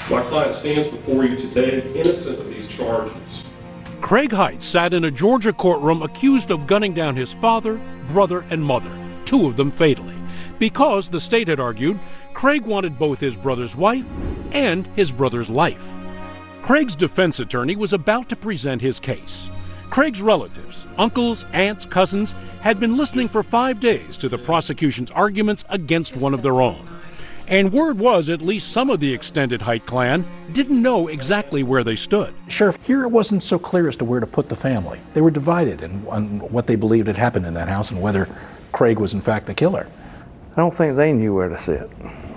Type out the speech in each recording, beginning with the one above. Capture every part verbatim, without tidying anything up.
My client stands before you today innocent of these charges. Craig Height sat in a Georgia courtroom accused of gunning down his father, brother, and mother, two of them fatally, because, the state had argued, Craig wanted both his brother's wife and his brother's life. Craig's defense attorney was about to present his case. Craig's relatives, uncles, aunts, cousins, had been listening for five days to the prosecution's arguments against one of their own. And word was at least some of the extended Height clan didn't know exactly where they stood. Sheriff, here it wasn't so clear as to where to put the family. They were divided in, on what they believed had happened in that house and whether Craig was in fact the killer. I don't think they knew where to sit.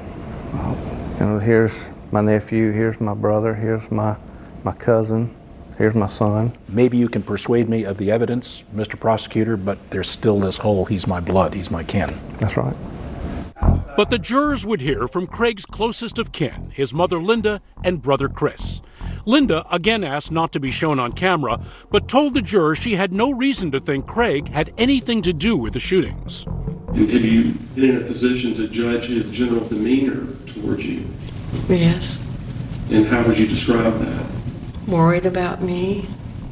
You know, here's my nephew, here's my brother, here's my, my cousin, here's my son. Maybe you can persuade me of the evidence, Mister Prosecutor, but there's still this whole, he's my blood, he's my kin. That's right. But the jurors would hear from Craig's closest of kin, his mother Linda and brother Chris. Linda again asked not to be shown on camera, but told the jurors she had no reason to think Craig had anything to do with the shootings. And have you been in a position to judge his general demeanor towards you? Yes. And how would you describe that? Worried about me,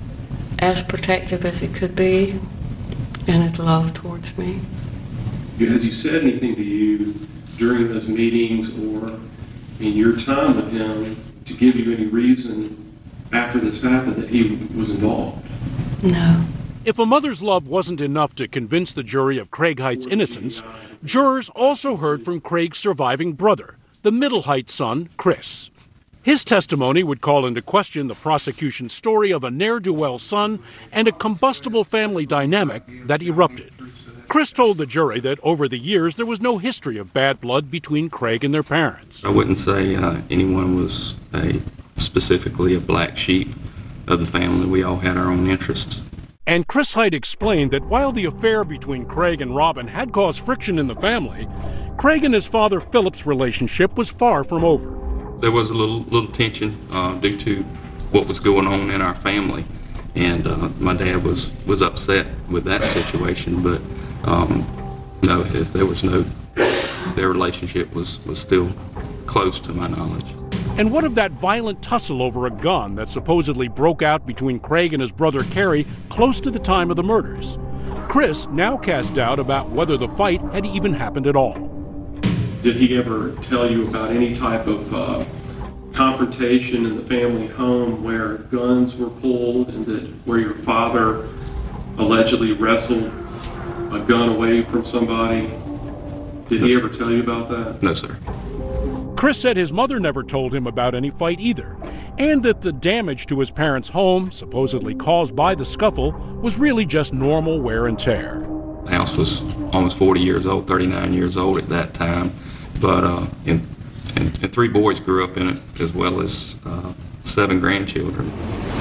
as protective as he could be, and his love towards me. Has he said anything to you during those meetings or in your time with him to give you any reason after this happened that he was involved? No. If a mother's love wasn't enough to convince the jury of Craig Height's innocence, jurors also heard from Craig's surviving brother, the middle Height son, Chris. His testimony would call into question the prosecution's story of a ne'er-do-well son and a combustible family dynamic that erupted. Chris told the jury that over the years there was no history of bad blood between Craig and their parents. I wouldn't say uh, anyone was a, specifically a black sheep of the family. We all had our own interests. And Chris Height explained that while the affair between Craig and Robin had caused friction in the family, Craig and his father Philip's relationship was far from over. There was a little little tension uh, due to what was going on in our family, and uh, my dad was, was upset with that situation, but um, no, there was no, their relationship was, was still close to my knowledge. And what of that violent tussle over a gun that supposedly broke out between Craig and his brother Kerry close to the time of the murders? Chris now cast doubt about whether the fight had even happened at all. Did he ever tell you about any type of uh, confrontation in the family home where guns were pulled and that where your father allegedly wrestled a gun away from somebody? Did he ever tell you about that? No, sir. Chris said his mother never told him about any fight either, and that the damage to his parents' home, supposedly caused by the scuffle, was really just normal wear and tear. The house was almost forty years old, thirty-nine years old at that time, but uh, and, and, and three boys grew up in it, as well as uh, seven grandchildren.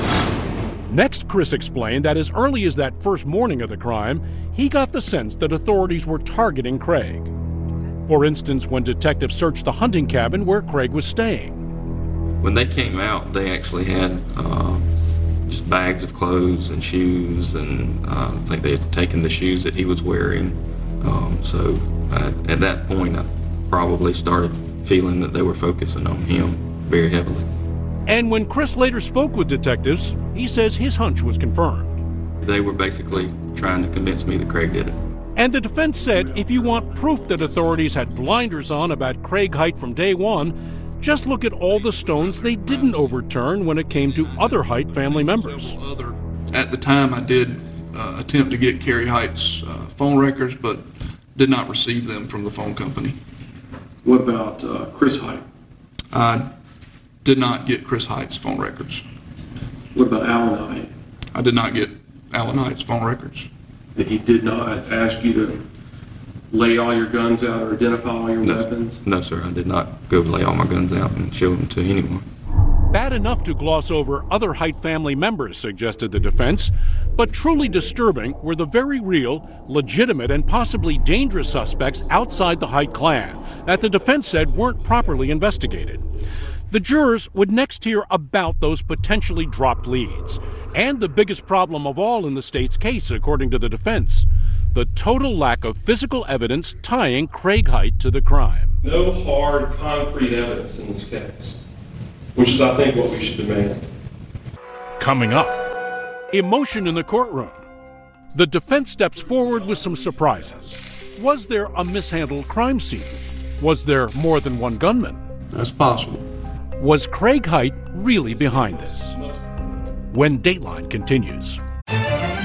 Next, Chris explained that as early as that first morning of the crime, he got the sense that authorities were targeting Craig. For instance, when detectives searched the hunting cabin where Craig was staying. When they came out, they actually had uh, just bags of clothes and shoes, and uh, I think they had taken the shoes that he was wearing. Um, so uh, at that point, I probably started feeling that they were focusing on him very heavily. And when Chris later spoke with detectives, he says his hunch was confirmed. They were basically trying to convince me that Craig did it. And the defense said if you want proof that authorities had blinders on about Craig Height from day one, just look at all the stones they didn't overturn when it came to other Height family members. Other, at the time, I did uh, attempt to get Kerry Height's uh, phone records, but did not receive them from the phone company. What about uh, Chris Height? I did not get Chris Height's phone records. What about Alan Height? I did not get Alan Height's phone records. That he did not ask you to lay all your guns out or identify all your no, weapons? No, sir. I did not go lay all my guns out and show them to anyone. Bad enough to gloss over other Height family members, suggested the defense, but truly disturbing were the very real, legitimate, and possibly dangerous suspects outside the Height clan that the defense said weren't properly investigated. The jurors would next hear about those potentially dropped leads, and the biggest problem of all in the state's case, according to the defense, the total lack of physical evidence tying Craig Height to the crime. No hard, concrete evidence in this case. which is, I think, what we should demand. Coming up, emotion in the courtroom. The defense steps forward with some surprises. Was there a mishandled crime scene? Was there more than one gunman? That's possible. Was Craig Height really behind this? When Dateline continues.